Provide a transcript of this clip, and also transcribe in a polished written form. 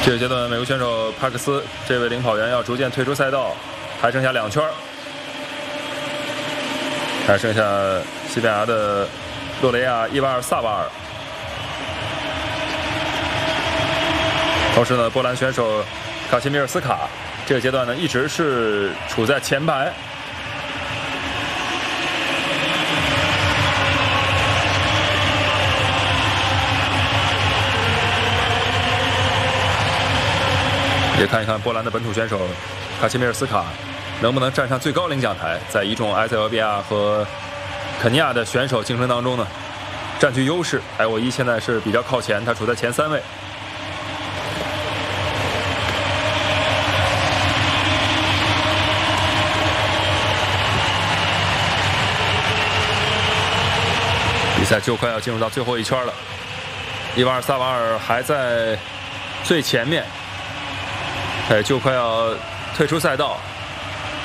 这个阶段，美国选手帕克斯这位领跑员要逐渐退出赛道，还剩下2圈，还剩下西班牙的洛雷亚·伊瓦尔萨瓦尔。同时呢，波兰选手卡西米尔斯卡这个阶段呢一直是处在前排。也看一看波兰的本土选手卡西米尔斯卡能不能站上最高领奖台，在一众埃塞俄比亚和肯尼亚的选手竞争当中呢，占据优势。埃沃伊现在是比较靠前，他处在前3位。比赛就快要进入到最后1圈了，伊瓦尔萨瓦尔还在最前面。就快要退出赛道，